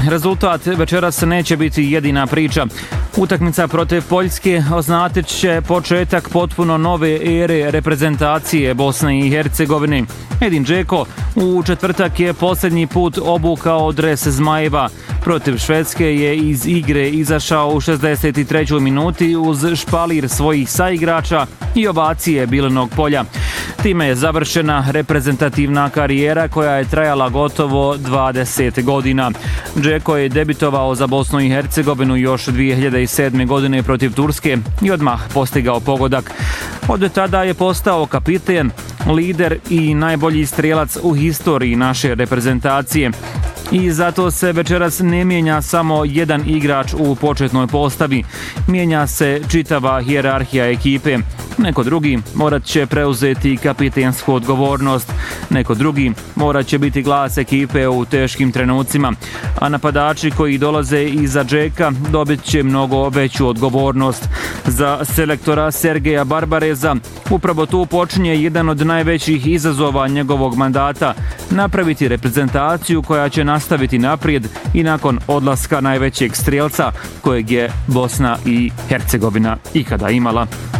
rezultat večeras neće biti jedina priča. Utakmica protiv Poljske označit će početak potpuno nove ere reprezentacije Bosne i Hercegovine. Edin Džeko u četvrtak je posljednji put obukao dres Zmajeva. Protiv Švedske je iz igre izašao u 63. minuti uz špalir svojih saigrača i ovacije Bilenog polja. Time je završena reprezentativna karijera koja je trajala gotovo 20 godina. Džeko je debitovao za Bosnu i Hercegovinu još 2007. godine protiv Turske i odmah postigao pogodak. Od tada je postao kapiten, lider i najbolji strijelac u historiji naše reprezentacije. I zato se večeras ne mijenja samo jedan igrač u početnoj postavi, mijenja se čitava hijerarhija ekipe. Neko drugi morat će preuzeti kapitensku odgovornost, neko drugi morat će biti glas ekipe u teškim trenucima, a napadači koji dolaze iza Džeka dobit će mnogo veću odgovornost. Za selektora Sergeja Barbareza upravo tu počinje jedan od najvećih izazova njegovog mandata, napraviti reprezentaciju koja će nastaviti naprijed i nakon odlaska najvećeg strijelca kojeg je Bosna i Hercegovina ikada imala.